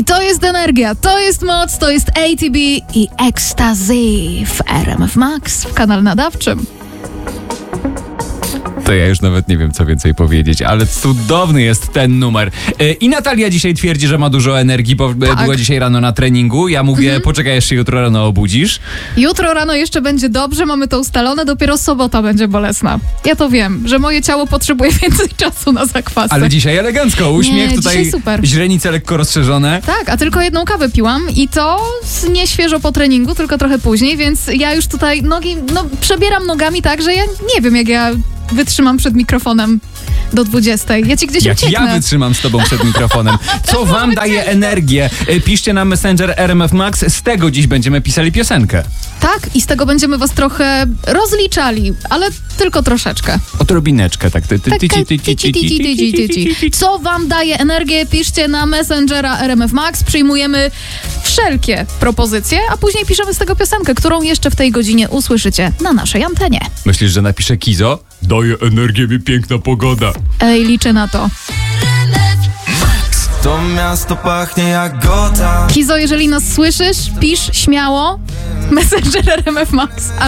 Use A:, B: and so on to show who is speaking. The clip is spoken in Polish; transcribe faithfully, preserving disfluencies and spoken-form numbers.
A: To jest energia, to jest moc, to jest A T B i Ecstasy w R M F Max w kanale nadawczym.
B: To ja już nawet nie wiem, co więcej powiedzieć, ale cudowny jest ten numer. I Natalia dzisiaj twierdzi, że ma dużo energii, bo
A: tak.
B: była dzisiaj rano na treningu. Ja mówię, mhm. poczekaj, jeszcze jutro rano obudzisz.
A: Jutro rano jeszcze będzie dobrze, mamy to ustalone, dopiero sobota będzie bolesna. Ja to wiem, że moje ciało potrzebuje więcej czasu na zakwasy.
B: Ale dzisiaj elegancko, uśmiech,
A: nie,
B: tutaj
A: super.
B: Źrenice lekko rozszerzone.
A: Tak, a tylko jedną kawę piłam i to nie świeżo po treningu, tylko trochę później, więc ja już tutaj nogi, no przebieram nogami tak, że ja nie wiem, jak ja wytrzymam przed mikrofonem do dwudziestej. Ja ci gdzieś
B: Jak
A: ucieknę.
B: ja wytrzymam z tobą przed mikrofonem. Co wam daje energię? Piszcie na Messenger R M F Max. Z tego dziś będziemy pisali piosenkę.
A: Tak, i z tego będziemy was trochę rozliczali, ale tylko troszeczkę.
B: Odrobineczkę, tak.
A: Co wam daje energię? Piszcie na Messengera R M F Max. Przyjmujemy wszelkie propozycje, a później piszemy z tego piosenkę, którą jeszcze w tej godzinie usłyszycie na naszej antenie.
B: Myślisz, że napisze Kizo? Daje energię mi piękna pogoda.
A: Ej, liczę na to.
C: To miasto pachnie jak Gotham.
A: Kizo, jeżeli nas słyszysz, pisz śmiało Messenger R M F Max.